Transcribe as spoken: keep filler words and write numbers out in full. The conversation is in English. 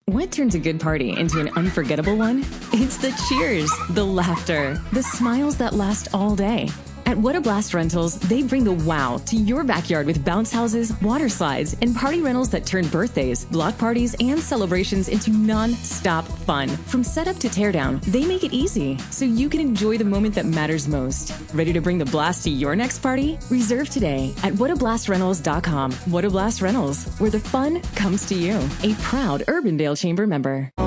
What turns a good party into an unforgettable one? It's the cheers, the laughter, the smiles that last all day. At What a Blast Rentals, they bring the wow to your backyard with bounce houses, water slides, and party rentals that turn birthdays, block parties, and celebrations into non-stop fun. From setup to teardown, they make it easy so you can enjoy the moment that matters most. Ready to bring the blast to your next party? Reserve today at what a blast rentals dot com. What a Blast Rentals, where the fun comes to you. A proud Urbandale Chamber member.